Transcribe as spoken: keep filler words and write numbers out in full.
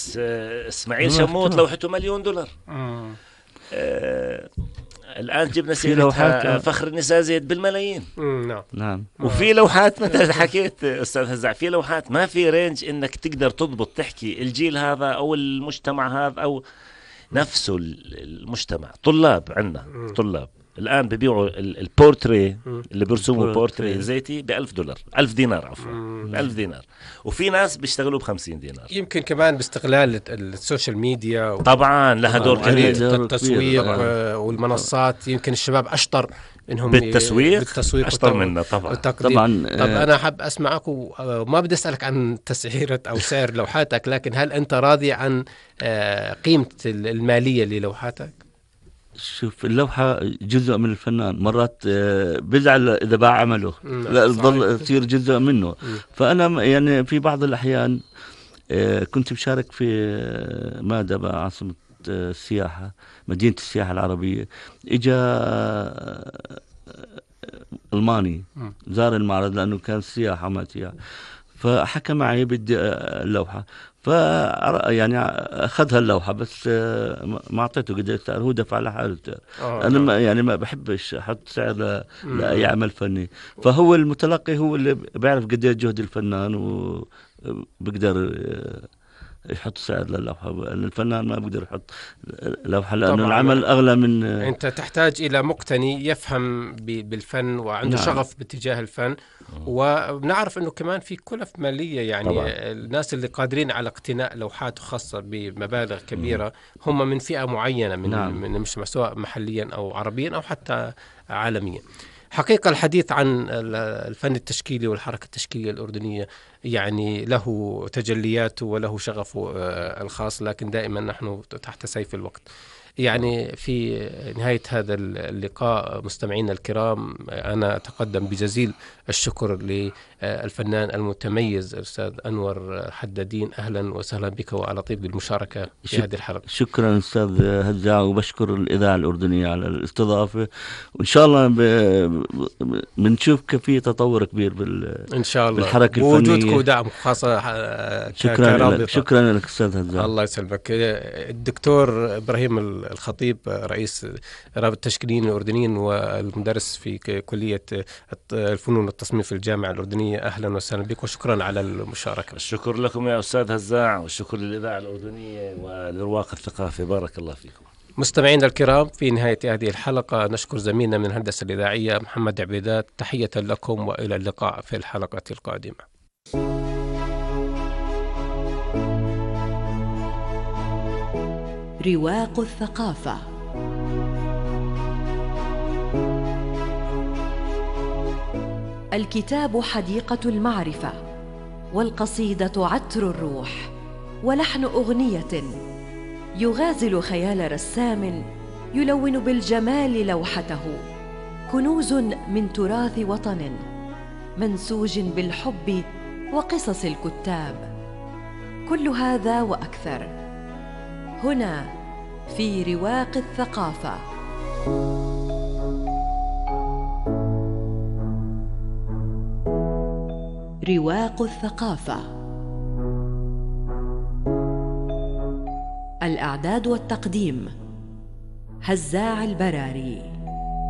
بس آه اسماعيل شموت لوحته مليون دولار. آه الآن جبنا سيرة فخر النساء زيد بالملايين. نعم نعم. وفي لوحات مثل حكيت أستاذ هزاع، في لوحات ما في رينج إنك تقدر تضبط تحكي الجيل هذا أو المجتمع هذا أو نفسه المجتمع. طلاب عندنا طلاب الآن ببيعوا البورتري اللي بيرسموا بورتري زيتي بألف دولار ألف دينار عفوا بألف دينار، وفي ناس بيشتغلوا بخمسين دينار. يمكن كمان باستغلال السوشيال ميديا و... طبعا لها دور كبير، التسويق والمنصات. يمكن الشباب أشطر إنهم بالتسويق, بالتسويق أشطر منا طبعا. طبعا. طب أنا حاب أسمعك وما بدي أسألك عن تسعيرة أو سعر لوحاتك، لكن هل أنت راضي عن قيمة المالية للوحاتك؟ شوف، اللوحة جزء من الفنان، مرات بزعل إذا باع عمله، لا الظل يصير جزء منه. فأنا يعني في بعض الأحيان كنت مشارك في مادة عاصمة السياحة، مدينة السياحة العربية. إجا ألماني زار المعرض لأنه كان سياحة ما سياحة، فحكى معي بدي اللوحة، ف يعني أخذها اللوحة بس ما أعطيته قديش سعر، هو دفع لحاله سعر. أنا ما يعني ما بحبش أحط سعر لأي عمل فني، فهو المتلقي هو اللي بيعرف قديش جهد الفنان وبقدر يحط سعر للوحة. الفنان ما بقدر يحط لوحة لأنه العمل أغلى من. أنت تحتاج إلى مقتني يفهم بالفن وعنده نعم. شغف باتجاه الفن. ونعرف أنه كمان في كلف مالية، يعني طبعا. الناس اللي قادرين على اقتناء لوحات خاصة بمبالغ كبيرة هم من فئة معينة من, نعم. من مش سواء محليا أو عربيا أو حتى عالميا. حقيقة الحديث عن الفن التشكيلي والحركة التشكيلية الأردنية يعني له تجلياته وله شغفه الخاص، لكن دائما نحن تحت سيف الوقت. يعني في نهاية هذا اللقاء مستمعينا الكرام، أنا أتقدم بجزيل الشكر للفنان المتميز الأستاذ أنور حدادين. أهلا وسهلا بك وعلى طيب بالمشاركة في هذه الحلقة. شكرا أستاذ هزاع، وبشكر الإذاعة الأردنية على الاستضافة، وإن شاء الله بنشوف كيف في تطور كبير بال إن شاء الله بالحركة الفنية. وجودك ودعم خاصة شكرا لك. شكرا لك أستاذ هزاع. الله يسلمك. الدكتور إبراهيم الخطيب رئيس رابطة التشكيليين الأردنيين والمدرس في كلية الفنون والتصميم في الجامعة الأردنية، أهلا وسهلا بك وشكرا على المشاركة. الشكر لكم يا أستاذ هزاع، والشكر للإذاعة الأردنية ولرواق الثقافة. بارك الله فيكم. مستمعينا الكرام، في نهاية هذه الحلقة نشكر زميلنا من الهندسة الإذاعية محمد عبيدات. تحية لكم وإلى اللقاء في الحلقة القادمة. رواق الثقافة. الكتاب حديقة المعرفة، والقصيدة عطر الروح، ولحن أغنية يغازل خيال رسام يلون بالجمال لوحته. كنوز من تراث وطن منسوج بالحب وقصص الكتاب. كل هذا وأكثر هنا في رواق الثقافة. رواق الثقافة. الإعداد والتقديم هزاع البراري.